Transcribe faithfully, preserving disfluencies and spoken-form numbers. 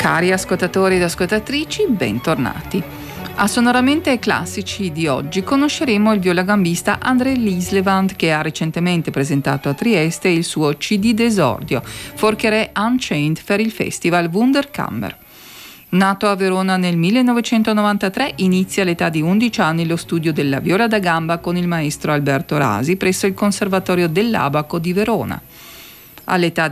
Cari ascoltatori ed ascoltatrici, bentornati. A Sonoramente Classici di oggi conosceremo il violagambista André Lislevand, che ha recentemente presentato a Trieste il suo C D d'esordio, Forcheré Unchained, per il festival Wunderkammer. Nato a Verona nel millenovecentonovantatré, inizia all'età di undici anni lo studio della viola da gamba con il maestro Alberto Rasi presso il Conservatorio dell'Abaco di Verona. All'età